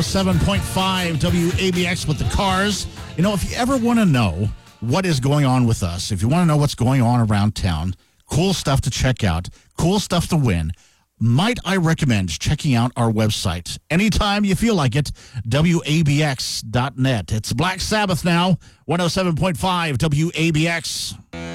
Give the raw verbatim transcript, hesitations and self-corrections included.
seven point five W A B X with the cars. You know, if you ever want to know what is going on with us, if you want to know what's going on around town, cool stuff to check out, cool stuff to win, might I recommend checking out our website anytime you feel like it, W A B X dot net. It's Black Sabbath now, one oh seven point five W A B X.